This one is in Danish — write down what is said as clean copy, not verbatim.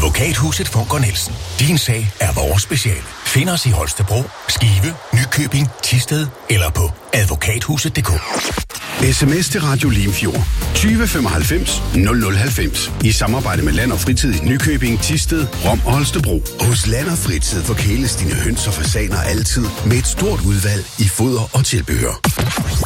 Advokathuset Funker Nielsen. Din sag er vores speciale. Find os i Holstebro, Skive, Nykøbing, Thisted eller på advokathuset.dk. SMS til Radio Limfjord 2095 0090 i samarbejde med Land og Fritid i Nykøbing, Thisted, Rom og Holstebro. Hos Land og Fritid forkæles dine høns og fasaner altid med et stort udvalg i foder og tilbehør.